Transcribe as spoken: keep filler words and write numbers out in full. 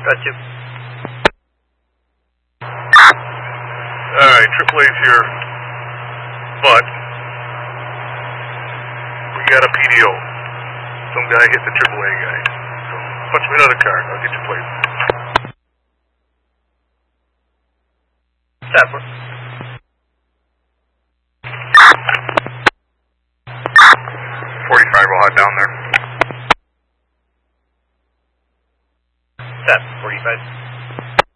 Got you. Alright, triple A's here, but we got a P D O. Some guy hit the triple A guy. So, punch me another card, I'll get your plate. Step. forty-five, we'll head down there. Step, forty-five.